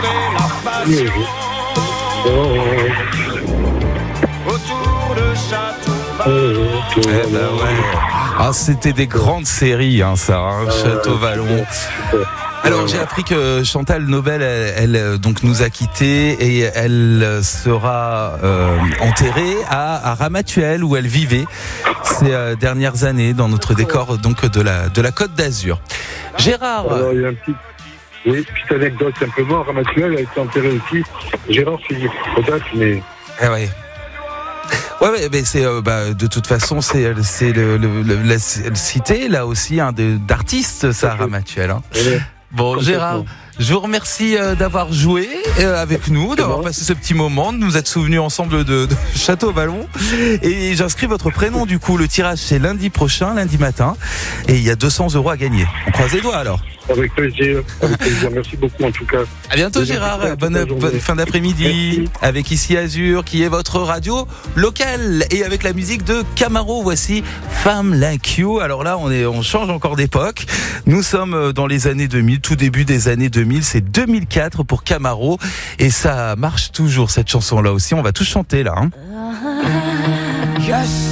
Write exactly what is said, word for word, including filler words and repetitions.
Oui, oui. Oh. Oh, Eh ben ouais. Ah, c'était des grandes séries, hein, ça, hein, Château Vallon. Alors j'ai appris que Chantal Nobel, elle, elle donc nous a quittés et elle sera euh, enterrée à, à Ramatuelle où elle vivait ces euh, dernières années dans notre décor donc de la de la Côte d'Azur. Gérard. Alors, il y a un petit, oui, petite anecdote simplement. Ramatuelle a été enterré aussi. Gérard Philippe, peut-être, mais. Ah ouais. Ouais, ouais, mais c'est euh, bah, de toute façon c'est c'est le, le, le la cité là aussi hein, de, d'artistes ça Ramatuelle. Hein. Bon Gérard, je vous remercie euh, d'avoir joué euh, avec nous, d'avoir bon. passé ce petit moment, de nous être souvenus ensemble de, de Château Vallon. Et j'inscris votre prénom du coup. Le tirage c'est lundi prochain, lundi matin, et il y a deux cents euros à gagner. On croise les doigts alors. Avec plaisir, avec plaisir. Merci beaucoup en tout cas. À bientôt Gérard, bonne, bonne fin d'après-midi. Merci. Avec Ici Azur qui est votre radio locale et avec la musique de Camaro. Voici Femme Like You. Alors là on est, on change encore d'époque. Nous sommes dans les années deux mille, tout début des années deux mille. C'est deux mille quatre pour Camaro et ça marche toujours cette chanson là aussi. On va tous chanter là. Hein. Yes.